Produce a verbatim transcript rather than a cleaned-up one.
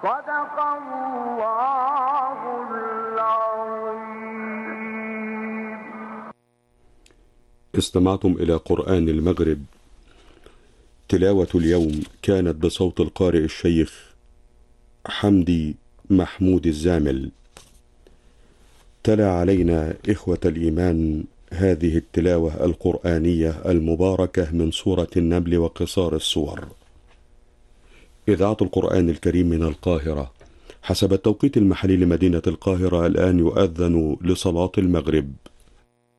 صدق الله العظيم. استمعتم إلى قرآن المغرب. تلاوة اليوم كانت بصوت القارئ الشيخ حمدي محمود الزامل. تلا علينا إخوة الإيمان هذه التلاوة القرآنية المباركة من سورة النمل وقصار السور. إذاعة القرآن الكريم من القاهرة. حسب التوقيت المحلي لمدينة القاهرة الآن يؤذن لصلاة المغرب.